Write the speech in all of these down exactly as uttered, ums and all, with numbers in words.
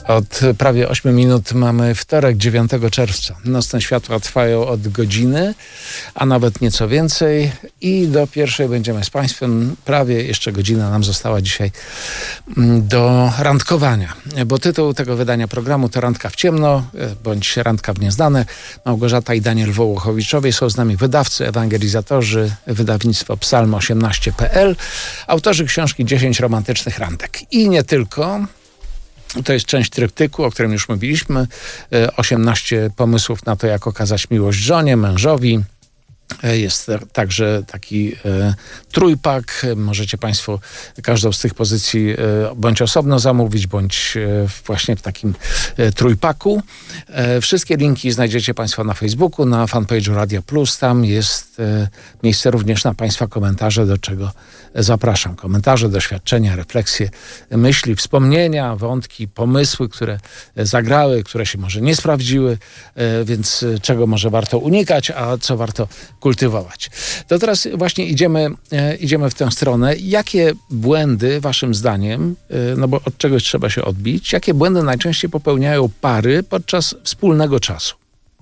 Od prawie ośmiu minut mamy wtorek, dziewiątego czerwca. Nocne światła trwają od godziny, a nawet nieco więcej. I do pierwszej będziemy z Państwem. Prawie jeszcze godzina nam została dzisiaj do randkowania. Bo tytuł tego wydania programu to Randka w ciemno, bądź Randka w nieznane. Małgorzata i Daniel Wołochowiczowie są z nami, wydawcy, ewangelizatorzy, wydawnictwo psalm osiemnaście kropka p l, autorzy książki dziesięć romantycznych randek. I nie tylko. To jest część tryptyku, o którym już mówiliśmy. osiemnaście pomysłów na to, jak okazać miłość żonie, mężowi. Jest także taki e, trójpak. Możecie Państwo każdą z tych pozycji e, bądź osobno zamówić, bądź e, właśnie w takim e, trójpaku. E, wszystkie linki znajdziecie Państwo na Facebooku, na fanpage'u Radia Plus. Tam jest e, miejsce również na Państwa komentarze, do czego zapraszam. Komentarze, doświadczenia, refleksje, myśli, wspomnienia, wątki, pomysły, które zagrały, które się może nie sprawdziły, e, więc czego może warto unikać, a co warto kultywować. To teraz właśnie idziemy, e, idziemy w tę stronę. Jakie błędy waszym zdaniem, e, no bo od czegoś trzeba się odbić, jakie błędy najczęściej popełniają pary podczas wspólnego czasu?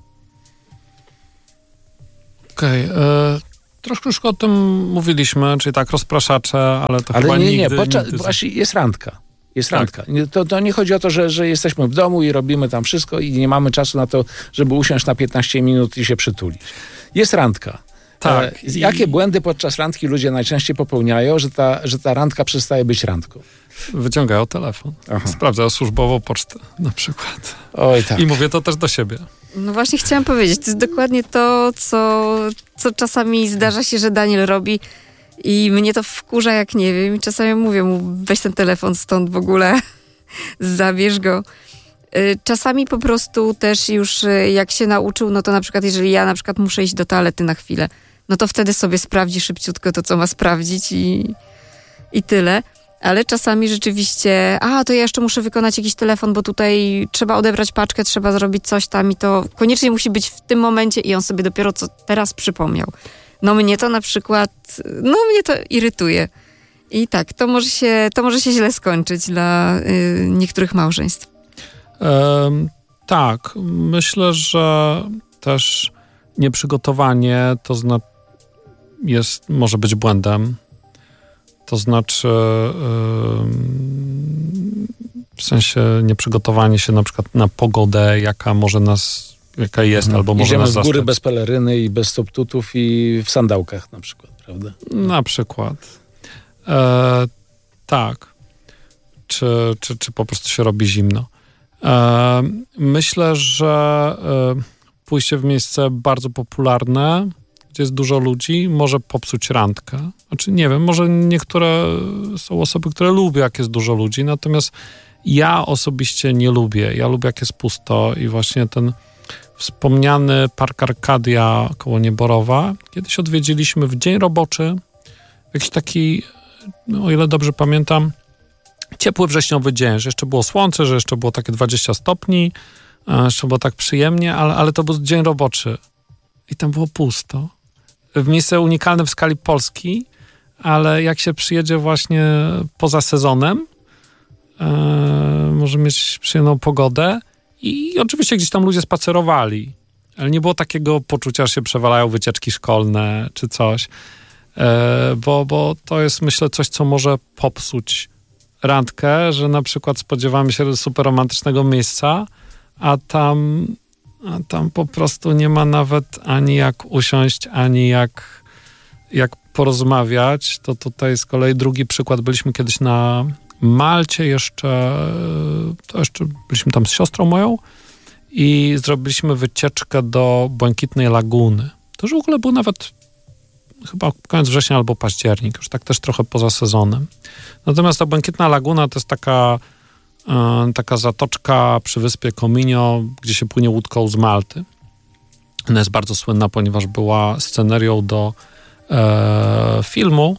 Okej, okay, troszkę już o tym mówiliśmy, czyli tak rozpraszacze, ale to ale chyba nie, nigdy... nie, podczas, nigdy... właśnie jest randka. Jest tak. randka. To, to nie chodzi o to, że, że jesteśmy w domu i robimy tam wszystko i nie mamy czasu na to, żeby usiąść na piętnaście minut i się przytulić. Jest randka. Tak. E, jakie błędy podczas randki ludzie najczęściej popełniają, że ta, że ta randka przestaje być randką? Wyciągają telefon. Aha. Sprawdzają służbową pocztę na przykład. Oj, tak. I mówię to też do siebie. No właśnie chciałam powiedzieć, to jest dokładnie to, co, co czasami zdarza się, że Daniel robi i mnie to wkurza jak nie wiem. I czasami mówię mu, weź ten telefon stąd w ogóle, zabierz go. Czasami po prostu też już jak się nauczył, no to na przykład jeżeli ja na przykład muszę iść do toalety na chwilę, no to wtedy sobie sprawdzi szybciutko to, co ma sprawdzić i, i tyle. Ale czasami rzeczywiście, a to ja jeszcze muszę wykonać jakiś telefon, bo tutaj trzeba odebrać paczkę, trzeba zrobić coś tam i to koniecznie musi być w tym momencie i on sobie dopiero co teraz przypomniał. No mnie to na przykład, no mnie to irytuje. I tak, to może się, to może się źle skończyć dla y, niektórych małżeństw. Um, tak, myślę, że też nieprzygotowanie to zna- jest, może być błędem. To znaczy w sensie nieprzygotowanie się na przykład na pogodę, jaka może nas, jaka jest, mhm. albo może Idziemy nas z góry zastać. bez peleryny i bez stoptutów i w sandałkach na przykład, prawda? Na przykład. E, tak. Czy, czy, czy po prostu się robi zimno. E, myślę, że e, pójście w miejsce bardzo popularne, gdzie jest dużo ludzi, może popsuć randkę. Znaczy, nie wiem, może niektóre są osoby, które lubią, jak jest dużo ludzi, natomiast ja osobiście nie lubię. Ja lubię, jak jest pusto i właśnie ten wspomniany Park Arkadia koło Nieborowa kiedyś odwiedziliśmy w dzień roboczy, jakiś taki, no, o ile dobrze pamiętam, ciepły wrześniowy dzień, że jeszcze było słońce, że jeszcze było takie dwadzieścia stopni, jeszcze było tak przyjemnie, ale, ale to był dzień roboczy i tam było pusto. W miejsce unikalne w skali Polski, ale jak się przyjedzie właśnie poza sezonem, e, może mieć przyjemną pogodę i oczywiście gdzieś tam ludzie spacerowali, ale nie było takiego poczucia, że się przewalają wycieczki szkolne czy coś, e, bo, bo to jest, myślę, coś, co może popsuć randkę, że na przykład spodziewamy się super romantycznego miejsca, a tam... A tam po prostu nie ma nawet ani jak usiąść, ani jak, jak porozmawiać. To tutaj z kolei drugi przykład. Byliśmy kiedyś na Malcie jeszcze, to jeszcze byliśmy tam z siostrą moją i zrobiliśmy wycieczkę do Błękitnej Laguny. To już w ogóle był nawet chyba koniec września albo październik, już tak też trochę poza sezonem. Natomiast ta Błękitna Laguna to jest taka taka zatoczka przy wyspie Comino, gdzie się płynie łódką z Malty. Ona jest bardzo słynna, ponieważ była scenerią do e, filmu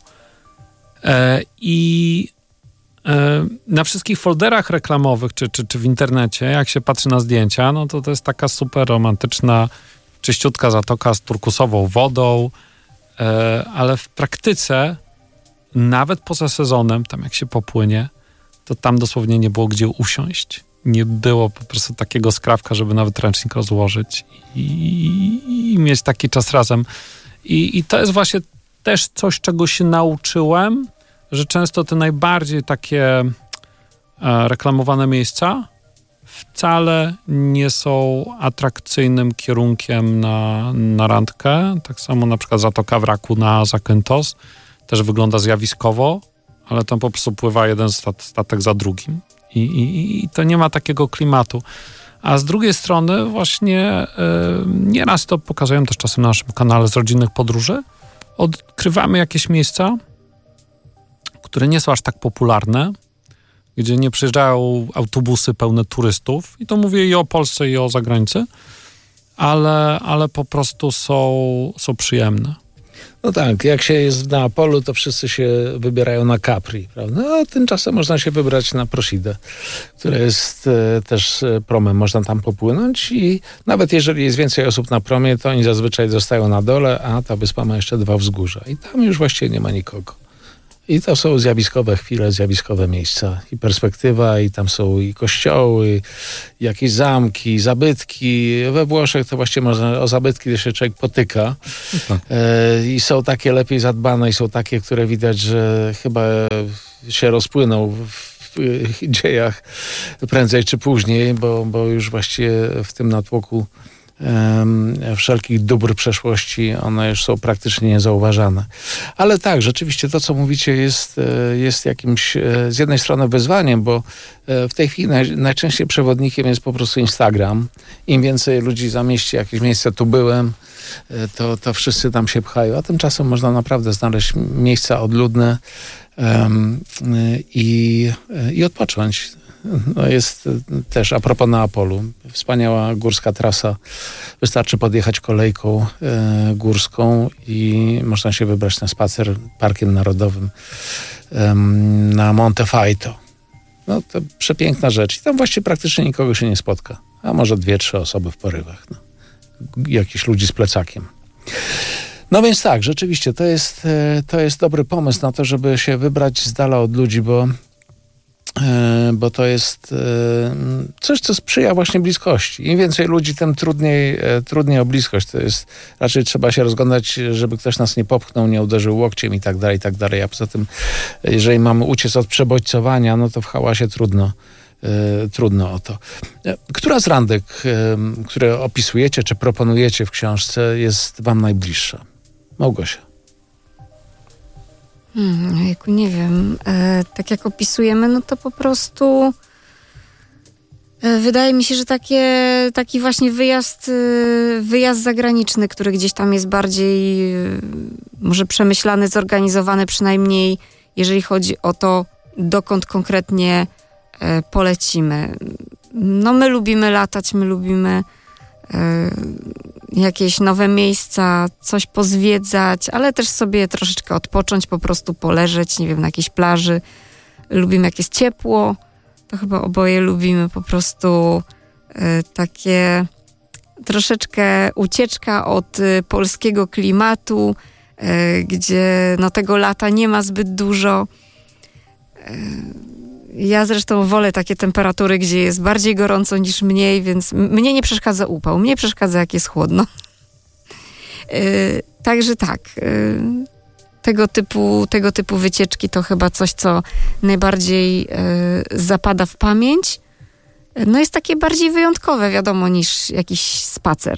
e, i e, na wszystkich folderach reklamowych czy, czy, czy w internecie, jak się patrzy na zdjęcia, no to to jest taka super romantyczna, czyściutka zatoka z turkusową wodą, e, ale w praktyce nawet poza sezonem, tam jak się popłynie, to tam dosłownie nie było gdzie usiąść. nie było po prostu takiego skrawka, żeby nawet ręcznik rozłożyć i, i mieć taki czas razem. I, I to jest właśnie też coś, czego się nauczyłem, że często te najbardziej takie e, reklamowane miejsca wcale nie są atrakcyjnym kierunkiem na, na randkę. Tak samo na przykład Zatoka Wraku na Zakynthos też wygląda zjawiskowo, ale tam po prostu pływa jeden stat, statek za drugim. I, i, I to nie ma takiego klimatu. A z drugiej strony właśnie y, nieraz to pokazują też czasem na naszym kanale z rodzinnych podróży. Odkrywamy jakieś miejsca, które nie są aż tak popularne, gdzie nie przyjeżdżają autobusy pełne turystów. I to mówię i o Polsce, i o zagranicy, ale, ale po prostu są, są przyjemne. No tak, jak się jest w Neapolu, to wszyscy się wybierają na Capri, prawda? A tymczasem można się wybrać na Procida, które jest e, też promem. Można tam popłynąć i nawet jeżeli jest więcej osób na promie, to oni zazwyczaj zostają na dole, a ta wyspa ma jeszcze dwa wzgórza. I tam już właściwie nie ma nikogo. I to są zjawiskowe chwile, zjawiskowe miejsca. I perspektywa, i tam są i kościoły, i jakieś zamki, zabytki. We Włoszech to właściwie można, o zabytki się człowiek potyka. Tak. E, I są takie lepiej zadbane, i są takie, które widać, że chyba się rozpłyną w, w dziejach prędzej czy później, bo, bo już właściwie w tym natłoku wszelkich dóbr przeszłości, one już są praktycznie niezauważane. Ale tak, rzeczywiście to, co mówicie, jest, jest jakimś z jednej strony wyzwaniem, bo w tej chwili naj, najczęściej przewodnikiem jest po prostu Instagram. Im więcej ludzi zamieści jakieś miejsce, tu byłem, to, to wszyscy tam się pchają, a tymczasem można naprawdę znaleźć miejsca odludne um, i, i odpocząć. No jest też, a propos Neapolu, wspaniała górska trasa. Wystarczy podjechać kolejką e, górską i można się wybrać na spacer Parkiem Narodowym e, na Monte Faito. No to przepiękna rzecz. I tam właściwie praktycznie nikogo się nie spotka. A może dwie, trzy osoby w porywach. No. Jakichś ludzi z plecakiem. No więc tak, rzeczywiście to jest, to jest dobry pomysł na to, żeby się wybrać z dala od ludzi, bo bo to jest coś, co sprzyja właśnie bliskości. Im więcej ludzi, tym trudniej, trudniej o bliskość. To jest, raczej trzeba się rozglądać, żeby ktoś nas nie popchnął, nie uderzył łokciem i tak dalej, i tak dalej. A poza tym, jeżeli mamy uciec od przebodźcowania, no to w hałasie trudno, trudno o to. Która z randek, które opisujecie, czy proponujecie w książce, jest wam najbliższa? Małgosia. Hmm, jejku, nie wiem. E, tak jak opisujemy, no to po prostu e, wydaje mi się, że takie, taki właśnie wyjazd, e, wyjazd zagraniczny, który gdzieś tam jest bardziej e, może przemyślany, zorganizowany, przynajmniej jeżeli chodzi o to, dokąd konkretnie e, polecimy. No my lubimy latać, my lubimy e, jakieś nowe miejsca, coś pozwiedzać, ale też sobie troszeczkę odpocząć, po prostu poleżeć, nie wiem, na jakiejś plaży. Lubimy, jak jest ciepło. To chyba oboje lubimy po prostu y, takie troszeczkę ucieczka od y, polskiego klimatu, y, gdzie no, tego lata nie ma zbyt dużo. Y, Ja zresztą wolę takie temperatury, gdzie jest bardziej gorąco niż mniej, więc mnie nie przeszkadza upał. Mnie przeszkadza, jak jest chłodno. Yy, także tak. Yy, tego typu, tego typu wycieczki to chyba coś, co najbardziej yy, zapada w pamięć. No jest takie bardziej wyjątkowe, wiadomo, niż jakiś spacer.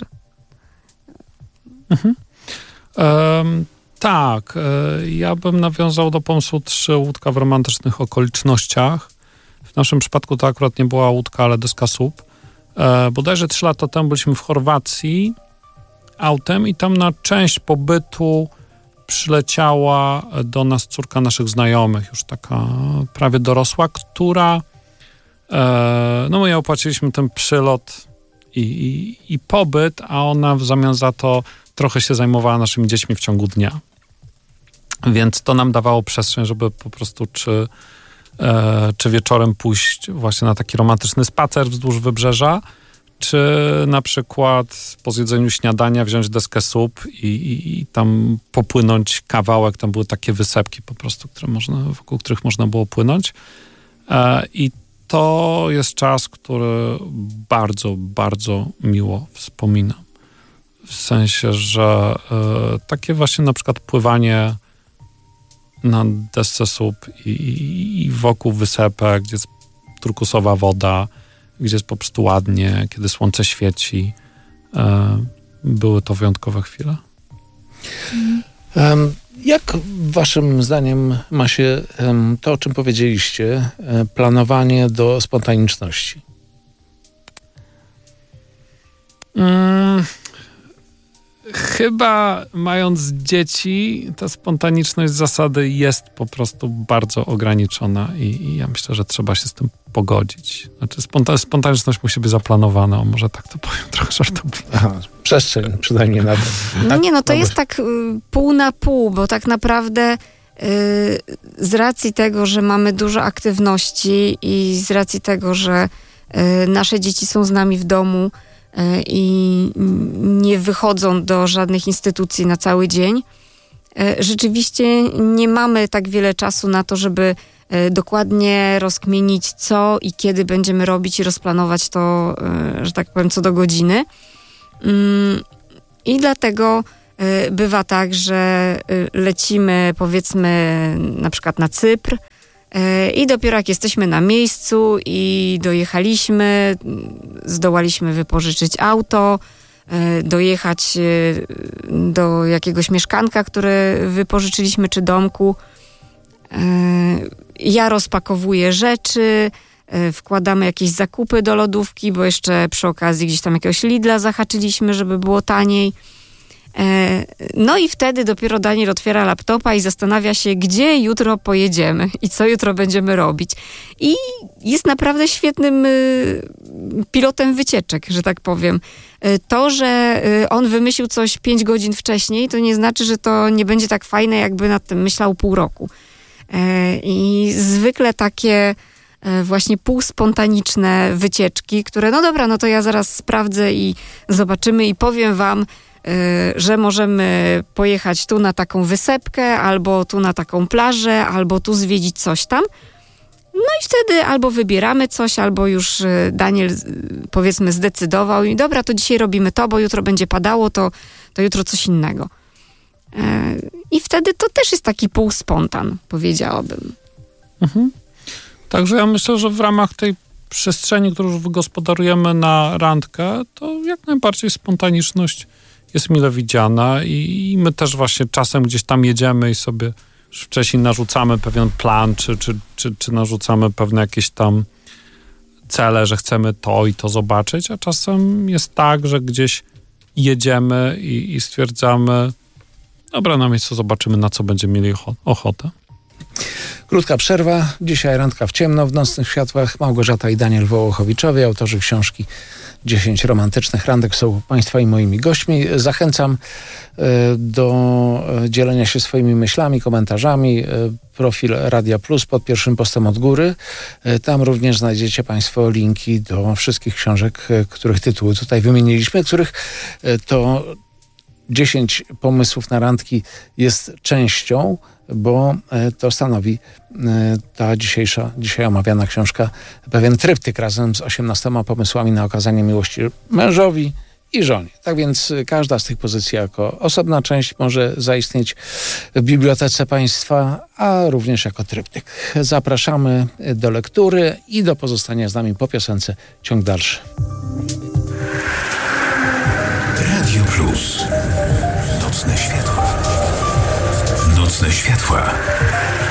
Mhm. Um. Tak, ja bym nawiązał do pomysłu trzy łódka w romantycznych okolicznościach. W naszym przypadku to akurat nie była łódka, ale deska słup. Bodajże trzy lata temu byliśmy w Chorwacji autem i tam na część pobytu przyleciała do nas córka naszych znajomych, już taka prawie dorosła, która, no my jej opłaciliśmy ten przylot i, i, i pobyt, a ona w zamian za to trochę się zajmowała naszymi dziećmi w ciągu dnia. Więc to nam dawało przestrzeń, żeby po prostu czy, e, czy wieczorem pójść właśnie na taki romantyczny spacer wzdłuż wybrzeża, czy na przykład po zjedzeniu śniadania wziąć deskę słup i, i, i tam popłynąć kawałek. Tam były takie wysepki po prostu, które można, wokół których można było płynąć. E, I to jest czas, który bardzo, bardzo miło wspominam. W sensie, że y, takie właśnie na przykład pływanie na desce słup i, i, i wokół wysepek, gdzie jest turkusowa woda, gdzie jest po prostu ładnie, kiedy słońce świeci. Y, były to wyjątkowe chwile. Um, jak waszym zdaniem ma się um, to, o czym powiedzieliście, um, planowanie do spontaniczności? Hmm. Chyba mając dzieci, ta spontaniczność z zasady jest po prostu bardzo ograniczona i, i ja myślę, że trzeba się z tym pogodzić. Znaczy sponta- spontaniczność musi być zaplanowana, o może tak to powiem trochę żartobliwie. Aha, przestrzeń przynajmniej na to. No nie, no to jest tak y, pół na pół, bo tak naprawdę y, z racji tego, że mamy dużo aktywności i z racji tego, że y, nasze dzieci są z nami w domu, i nie wychodzą do żadnych instytucji na cały dzień. Rzeczywiście nie mamy tak wiele czasu na to, żeby dokładnie rozkmienić, co i kiedy będziemy robić i rozplanować to, że tak powiem, co do godziny. I dlatego bywa tak, że lecimy, powiedzmy, na przykład na Cypr, i dopiero jak jesteśmy na miejscu i dojechaliśmy, zdołaliśmy wypożyczyć auto, dojechać do jakiegoś mieszkanka, które wypożyczyliśmy, czy domku. Ja rozpakowuję rzeczy, wkładamy jakieś zakupy do lodówki, bo jeszcze przy okazji gdzieś tam jakiegoś Lidla zahaczyliśmy, żeby było taniej. No i wtedy dopiero Daniel otwiera laptopa i zastanawia się, gdzie jutro pojedziemy i co jutro będziemy robić. I jest naprawdę świetnym pilotem wycieczek, że tak powiem. To, że on wymyślił coś pięć godzin wcześniej, to nie znaczy, że to nie będzie tak fajne, jakby nad tym myślał pół roku. I zwykle takie właśnie półspontaniczne wycieczki, które no dobra, no to ja zaraz sprawdzę i zobaczymy i powiem wam, że możemy pojechać tu na taką wysepkę, albo tu na taką plażę, albo tu zwiedzić coś tam. No i wtedy albo wybieramy coś, albo już Daniel, powiedzmy, zdecydował i dobra, to dzisiaj robimy to, bo jutro będzie padało, to, to jutro coś innego. I wtedy to też jest taki półspontan, powiedziałabym. Mhm. Także ja myślę, że w ramach tej przestrzeni, którą już wygospodarujemy na randkę, to jak najbardziej spontaniczność jest mile widziana i my też właśnie czasem gdzieś tam jedziemy i sobie już wcześniej narzucamy pewien plan, czy, czy, czy, czy narzucamy pewne jakieś tam cele, że chcemy to i to zobaczyć, a czasem jest tak, że gdzieś jedziemy i, i stwierdzamy, dobra, na miejscu zobaczymy, na co będziemy mieli ochotę. Krótka przerwa. Dzisiaj randka w ciemno w nocnych światłach. Małgorzata i Daniel Wołochowiczowie, autorzy książki dziesięć romantycznych randek, są Państwa i moimi gośćmi. Zachęcam do dzielenia się swoimi myślami, komentarzami. Profil Radia Plus pod pierwszym postem od góry. Tam również znajdziecie Państwo linki do wszystkich książek, których tytuły tutaj wymieniliśmy, których to dziesięć pomysłów na randki jest częścią, bo to stanowi ta dzisiejsza, dzisiaj omawiana książka pewien tryptyk razem z osiemnastoma pomysłami na okazanie miłości mężowi i żonie. Tak więc każda z tych pozycji jako osobna część może zaistnieć w Bibliotece Państwa, a również jako tryptyk. Zapraszamy do lektury i do pozostania z nami po piosence. Ciąg dalszy. Radio Plus. Nocne światła. Nocne światła.